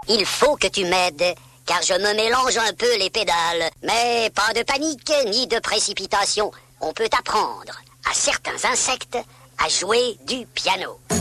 il faut que tu m'aides, car je me mélange un peu les pédales. Mais pas de panique, ni de précipitation. On peut apprendre à certains insectes à jouer du piano.